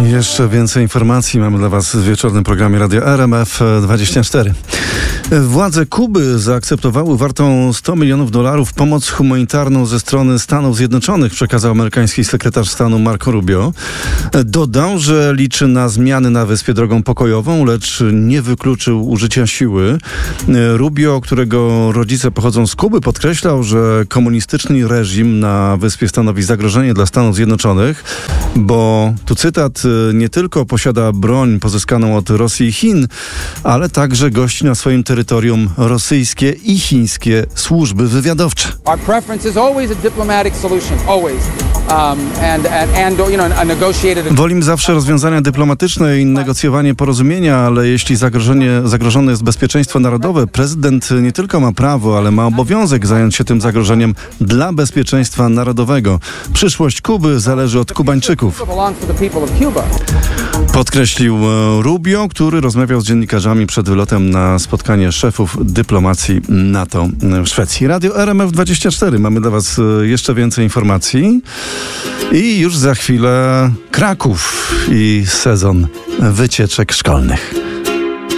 Jeszcze więcej informacji mamy dla Was w wieczornym programie Radio RMF24. Władze Kuby zaakceptowały wartą $100 milionów pomoc humanitarną ze strony Stanów Zjednoczonych, przekazał amerykański sekretarz stanu Marco Rubio. Dodał, że liczy na zmiany na wyspie drogą pokojową, lecz nie wykluczył użycia siły. Rubio, którego rodzice pochodzą z Kuby, podkreślał, że komunistyczny reżim na wyspie stanowi zagrożenie dla Stanów Zjednoczonych, bo, tu cytat, nie tylko posiada broń pozyskaną od Rosji i Chin, ale także gości na swoim terytorium rosyjskie i chińskie służby wywiadowcze. Our preference is always a diplomatic solution, always. Wolimy zawsze rozwiązania dyplomatyczne i negocjowanie porozumienia, ale jeśli zagrożone jest bezpieczeństwo narodowe, prezydent nie tylko ma prawo, ale ma obowiązek zająć się tym zagrożeniem dla bezpieczeństwa narodowego. Przyszłość Kuby zależy od Kubańczyków, podkreślił Rubio, który rozmawiał z dziennikarzami przed wylotem na spotkanie szefów dyplomacji NATO w Szwecji. Radio RMF24. Mamy dla Was jeszcze więcej informacji. I już za chwilę Kraków i sezon wycieczek szkolnych.